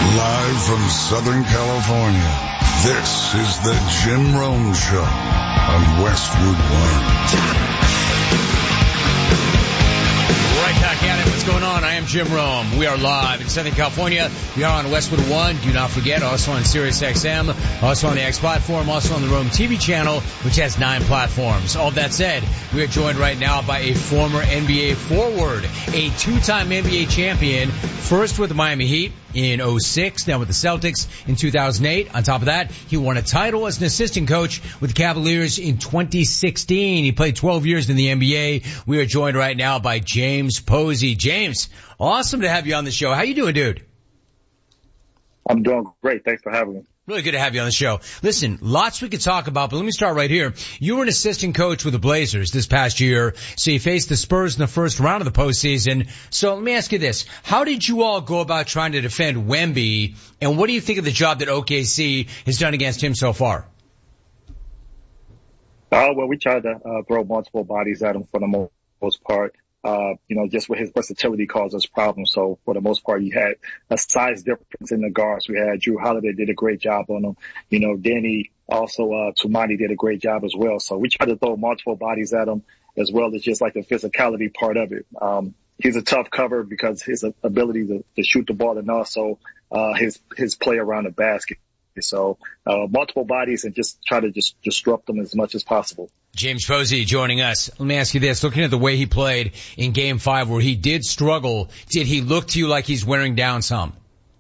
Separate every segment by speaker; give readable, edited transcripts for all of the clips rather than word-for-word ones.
Speaker 1: Live from Southern California, this is the Jim Rome Show on Westwood One.
Speaker 2: Right back at it. What's going on? I am Jim Rome. We are live in Southern California. We are on Westwood One. Do not forget, also on Sirius XM, also on the X platform, also on the Rome TV channel, which has 9 platforms. All that said, we are joined right now by a former NBA forward, a 2-time NBA champion, first with the Miami Heat in 2006, then with the Celtics in 2008. On top of that, he won a title as an assistant coach with the Cavaliers in 2016. He played 12 years in the NBA. We are joined right now by James Posey. James, awesome to have you on the show. How you doing, dude?
Speaker 3: I'm doing great. Thanks for having me.
Speaker 2: Really good to have you on the show. Listen, lots we could talk about, but let me start right here. You were an assistant coach with the Blazers this past year, so you faced the Spurs in the first round of the postseason. So let me ask you this. How did you all go about trying to defend Wemby, and what do you think of the job that OKC has done against him so far?
Speaker 3: Well, we tried to throw multiple bodies at him for the most part. Just with his versatility caused us problems. So for the most part, you had a size difference in the guards. We had Drew Holiday did a great job on him. Danny also, Tumani did a great job as well. So we tried to throw multiple bodies at him as well as just like the physicality part of it. He's a tough cover because his ability to shoot the ball and also, his play around the basket. So, multiple bodies and just try to just disrupt them as much as possible.
Speaker 2: James Posey joining us. Let me ask you this. Looking at the way he played in Game 5 where he did struggle, did he look to you like he's wearing down some?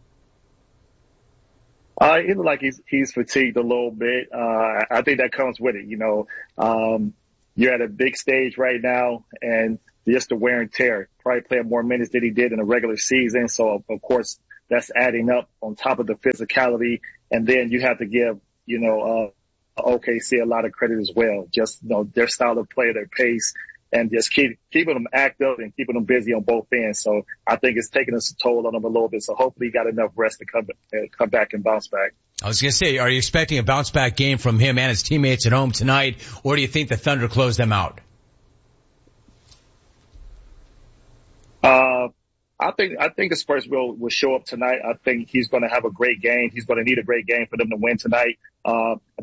Speaker 3: He looked like he's fatigued a little bit. I think that comes with it. You're at a big stage right now and just the wear and tear. Probably playing more minutes than he did in the regular season. So, of course, that's adding up on top of the physicality. And then you have to give, OKC a lot of credit as well. Just, their style of play, their pace, and just keeping them active and keeping them busy on both ends. So I think it's taking us a toll on them a little bit. So hopefully he got enough rest to come back and bounce back.
Speaker 2: I was going to say, are you expecting a bounce back game from him and his teammates at home tonight, or do you think the Thunder close them out?
Speaker 3: I think the Spurs will show up tonight. I think he's going to have a great game. He's going to need a great game for them to win tonight.